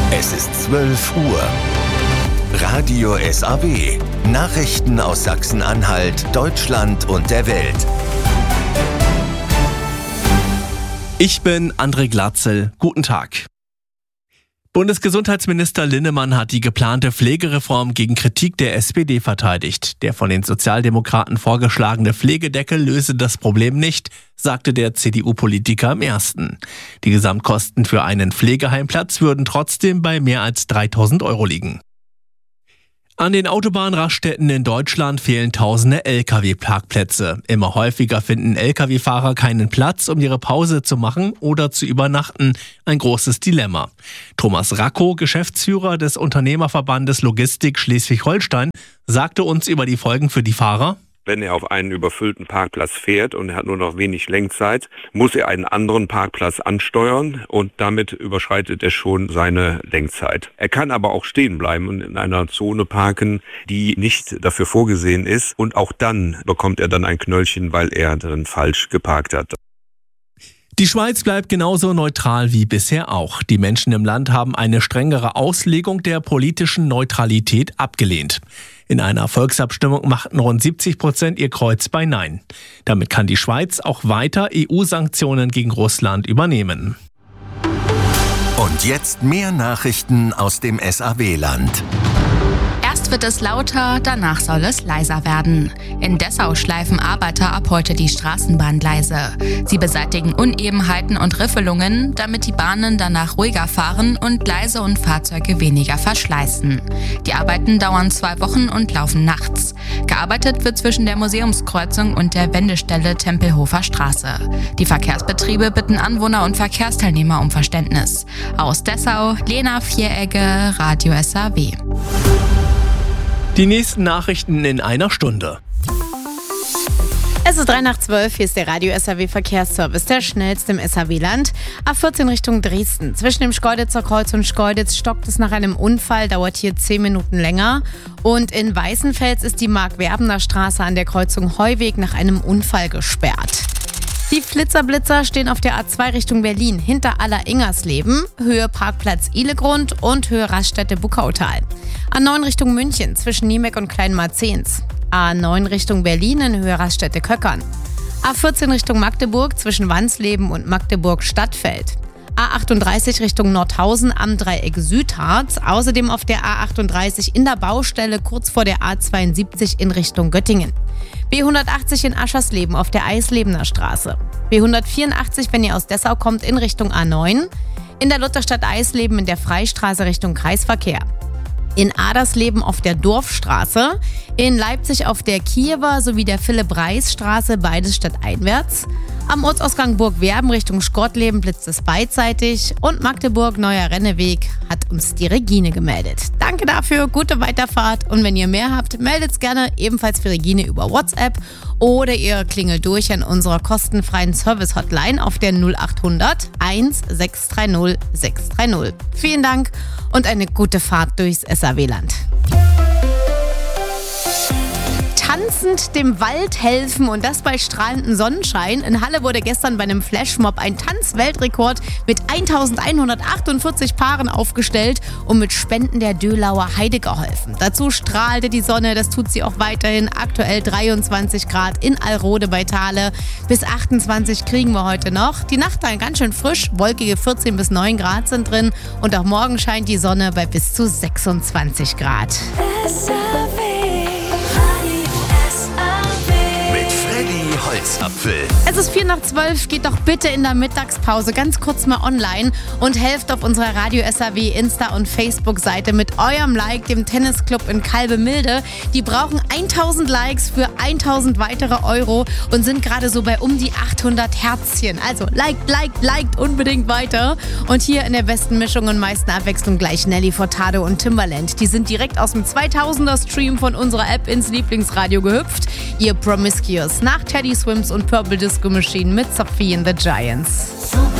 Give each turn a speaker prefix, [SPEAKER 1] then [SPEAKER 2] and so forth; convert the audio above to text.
[SPEAKER 1] Es ist 12 Uhr. Radio SAW. Nachrichten aus Sachsen-Anhalt, Deutschland und der Welt.
[SPEAKER 2] Ich bin André Glatzel. Guten Tag. Bundesgesundheitsminister Linnemann hat die geplante Pflegereform gegen Kritik der SPD verteidigt. Der von den Sozialdemokraten vorgeschlagene Pflegedeckel löse das Problem nicht, sagte der CDU-Politiker im Ersten. Die Gesamtkosten für einen Pflegeheimplatz würden trotzdem bei mehr als 3.000 € liegen. An den Autobahnraststätten in Deutschland fehlen tausende Lkw-Parkplätze. Immer häufiger finden Lkw-Fahrer keinen Platz, um ihre Pause zu machen oder zu übernachten. Ein großes Dilemma. Thomas Rackow, Geschäftsführer des Unternehmerverbandes Logistik Schleswig-Holstein, sagte uns über die Folgen für die Fahrer:
[SPEAKER 3] Wenn er auf einen überfüllten Parkplatz fährt und er hat nur noch wenig Lenkzeit, muss er einen anderen Parkplatz ansteuern und damit überschreitet er schon seine Lenkzeit. Er kann aber auch stehen bleiben und in einer Zone parken, die nicht dafür vorgesehen ist, und auch dann bekommt er dann ein Knöllchen, weil er dann falsch geparkt hat.
[SPEAKER 2] Die Schweiz bleibt genauso neutral wie bisher auch. Die Menschen im Land haben eine strengere Auslegung der politischen Neutralität abgelehnt. In einer Volksabstimmung machten rund 70% ihr Kreuz bei Nein. Damit kann die Schweiz auch weiter EU-Sanktionen gegen Russland übernehmen.
[SPEAKER 1] Und jetzt mehr Nachrichten aus dem SAW-Land.
[SPEAKER 4] Erst wird es lauter, danach soll es leiser werden. In Dessau schleifen Arbeiter ab heute die Straßenbahngleise. Sie beseitigen Unebenheiten und Riffelungen, damit die Bahnen danach ruhiger fahren und Gleise und Fahrzeuge weniger verschleißen. Die Arbeiten dauern 2 Wochen und laufen nachts. Gearbeitet wird zwischen der Museumskreuzung und der Wendestelle Tempelhofer Straße. Die Verkehrsbetriebe bitten Anwohner und Verkehrsteilnehmer um Verständnis. Aus Dessau, Lena Vieregge, Radio SAW.
[SPEAKER 2] Die nächsten Nachrichten in einer Stunde.
[SPEAKER 5] Es ist 3:12, hier ist der Radio SAW Verkehrsservice, der schnellste im SAW-Land. A14 Richtung Dresden. Zwischen dem Schkeuditzer Kreuz und Schkeuditz stockt es nach einem Unfall, dauert hier 10 Minuten länger. Und in Weißenfels ist die Mark-Werbener Straße an der Kreuzung Heuweg nach einem Unfall gesperrt. Die Flitzer-Blitzer stehen auf der A2 Richtung Berlin, hinter Aller-Ingersleben, Höhe Parkplatz Ihlegrund und Höhe Raststätte Buckautal. A9 Richtung München zwischen Niemek und Kleinmarzens. A9 Richtung Berlin in Höhe Raststätte Köckern. A14 Richtung Magdeburg zwischen Wansleben und Magdeburg-Stadtfeld. A38 Richtung Nordhausen am Dreieck Südharz. Außerdem auf der A38 in der Baustelle kurz vor der A72 in Richtung Göttingen. B180 in Aschersleben auf der Eislebener Straße. B184, wenn ihr aus Dessau kommt, in Richtung A9. In der Lutherstadt Eisleben in der Freistraße Richtung Kreisverkehr. In Adersleben auf der Dorfstraße. In Leipzig auf der Kiewer sowie der Philipp-Reis-Straße, beides stadteinwärts. Am Ortsausgang Burg-Werben Richtung Schortleben blitzt es beidseitig. Und Magdeburg, Neuer Renneweg, hat uns die Regine gemeldet. Danke dafür, gute Weiterfahrt. Und wenn ihr mehr habt, meldet's gerne ebenfalls für Regine über WhatsApp. Oder ihr klingelt durch an unserer kostenfreien Service-Hotline auf der 0800 1630 630. Vielen Dank und eine gute Fahrt durchs SAW-Land. Tanzend dem Wald helfen und das bei strahlendem Sonnenschein. In Halle wurde gestern bei einem Flashmob ein Tanzweltrekord mit 1148 Paaren aufgestellt und mit Spenden der Dölauer Heide geholfen. Dazu strahlte die Sonne, das tut sie auch weiterhin. Aktuell 23 Grad in Alrode bei Thale. Bis 28 kriegen wir heute noch. Die Nacht dann ganz schön frisch, wolkige 14 bis 9 Grad sind drin und auch morgen scheint die Sonne bei bis zu 26 Grad.
[SPEAKER 1] Holzapfel.
[SPEAKER 5] Es ist 11:04, geht doch bitte in der Mittagspause ganz kurz mal online und helft auf unserer Radio SAW Insta- und Facebook-Seite mit eurem Like dem Tennisclub in Kalbemilde. Die brauchen 1000 Likes für 1000 weitere Euro und sind gerade so bei um die 800 Herzchen. Also liked unbedingt weiter. Und hier in der besten Mischung und meisten Abwechslung gleich Nelly Furtado und Timbaland. Die sind direkt aus dem 2000er-Stream von unserer App ins Lieblingsradio gehüpft. Ihr Promiscuous nach Teddy Swims und Purple Disco Machine mit Sophie and the Giants.